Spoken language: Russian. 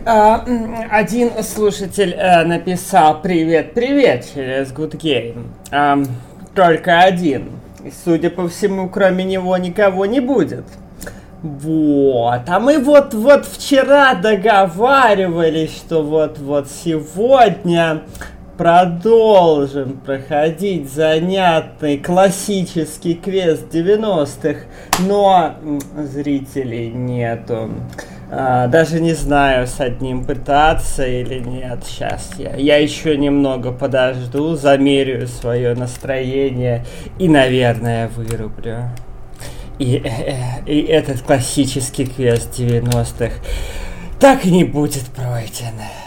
Один слушатель написал «Привет-привет» через Good Game. Только один. И, судя по всему, кроме него никого не будет. Вот. А мы вот вчера договаривались, что вот сегодня продолжим проходить занятный классический квест 90-х, но зрителей нету. Даже не знаю, с одним пытаться или нет. Сейчас я еще немного подожду, замерю свое настроение и, наверное, вырублю. И этот классический квест 90-х так и не будет пройден.